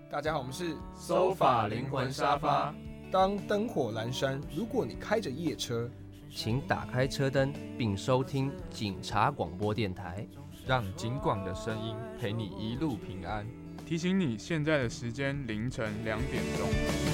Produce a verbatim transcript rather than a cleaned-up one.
大家好，我们是收法灵魂沙发。 当灯火阑珊，如果你开着夜车， 请打开车灯并收听警察广播电台， 让警广的声音陪你一路平安。 提醒你，现在的时间凌晨两点钟。